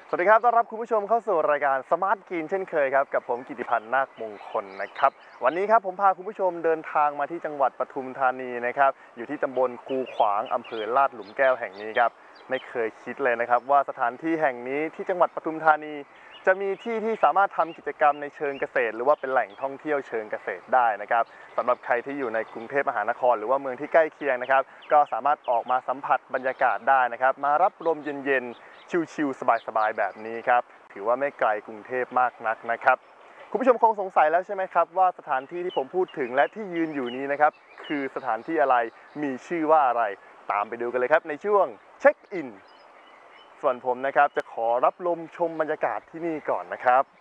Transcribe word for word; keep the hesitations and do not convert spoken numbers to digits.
สวัสดีครับต้อนรับคุณผู้ชมเข้าสู่รายการสมาร์ทกินเช่นเคยครับกับผมกิติพันธ์นาคมงคลนะครับวันนี้ครับผมพาคุณผู้ชมเดินทางมาที่จังหวัดปทุมธานีนะครับอยู่ที่ตำบลคูขวางอำเภอลาดหลุมแก้วแห่งนี้ครับไม่เคยคิดเลยนะครับว่าสถานที่แห่งนี้ที่จังหวัดปทุมธานีจะมีที่ที่สามารถทำกิจกรรมในเชิงเกษตรหรือว่าเป็นแหล่งท่องเที่ยวเชิงเกษตรได้นะครับสำหรับใครที่อยู่ในกรุงเทพมหานครหรือว่าเมืองที่ใกล้เคียงนะครับก็สามารถออกมาสัมผัสบรรยากาศได้นะครับมารับลมเย็นๆชิลๆสบายๆแบบนี้ครับถือว่าไม่ไกลกรุงเทพมากนักนะครับคุณผู้ชมคงสงสัยแล้วใช่ไหมครับว่าสถานที่ที่ผมพูดถึงและที่ยืนอยู่นี้นะครับคือสถานที่อะไรมีชื่อว่าอะไรตามไปดูกันเลยครับในช่วงเช็คอินส่วนผมนะครับจะขอรับลมชมบรรยากาศที่นี่ก่อนนะครับ